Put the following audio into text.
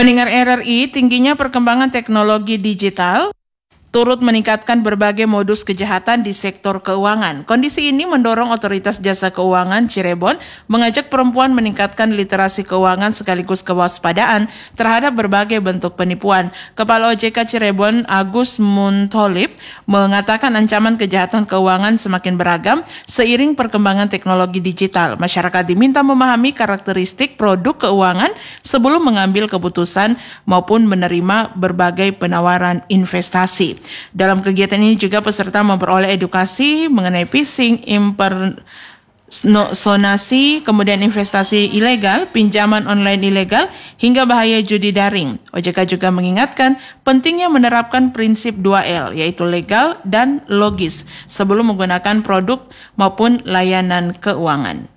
Pendengar RRI, tingginya perkembangan teknologi digital turut meningkatkan berbagai modus kejahatan di sektor keuangan. Kondisi ini mendorong Otoritas Jasa Keuangan Cirebon mengajak perempuan meningkatkan literasi keuangan sekaligus kewaspadaan terhadap berbagai bentuk penipuan. Kepala OJK Cirebon Agus Muntolib mengatakan ancaman kejahatan keuangan semakin beragam seiring perkembangan teknologi digital. Masyarakat diminta memahami karakteristik produk keuangan sebelum mengambil keputusan maupun menerima berbagai penawaran investasi. Dalam kegiatan ini juga peserta memperoleh edukasi mengenai phishing, impersonasi, kemudian investasi ilegal, pinjaman online ilegal, hingga bahaya judi daring. OJK juga mengingatkan pentingnya menerapkan prinsip 2L, yaitu legal dan logis, sebelum menggunakan produk maupun layanan keuangan.